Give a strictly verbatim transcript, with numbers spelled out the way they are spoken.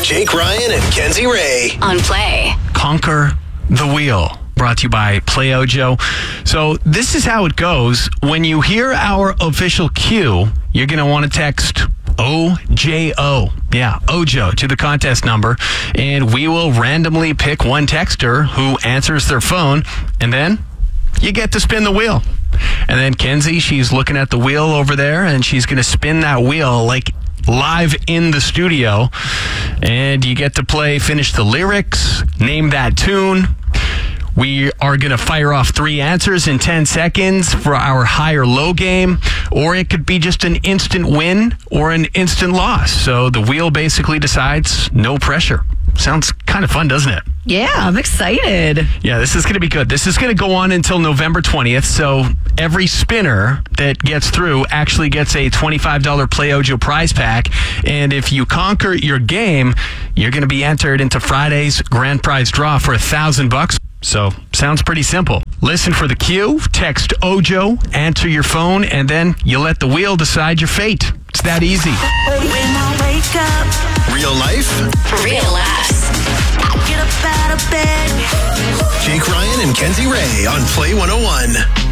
Jake Ryan and Kenzie Ray. On Play. Conquer the Wheel. Brought to you by Play Ojo. So this is how it goes. When you hear our official cue, you're going to want to text O J O. Yeah, Ojo to the contest number. And we will randomly pick one texter who answers their phone. And then you get to spin the wheel. And then Kenzie, she's looking at the wheel over there, and she's going to spin that wheel like live in the studio. And you get to play Finish the Lyrics, Name That Tune. We are going to fire off three answers in ten seconds for our high or low game, or it could be just an instant win or an instant loss. So the wheel basically decides, no pressure. Sounds kind of fun, doesn't it? Yeah, I'm excited. Yeah, this is going to be good. This is going to go on until November twentieth, so every spinner that gets through actually gets a twenty-five dollars Play Ojo prize pack, and if you conquer your game, you're going to be entered into Friday's grand prize draw for a thousand bucks. So, sounds pretty simple. Listen for the cue, text Ojo, answer your phone, and then you let the wheel decide your fate. It's that easy. When I wake up, Real life, Real laughs. get up out of bed. Jake Ryan and Kenzie Ray on Play one oh one.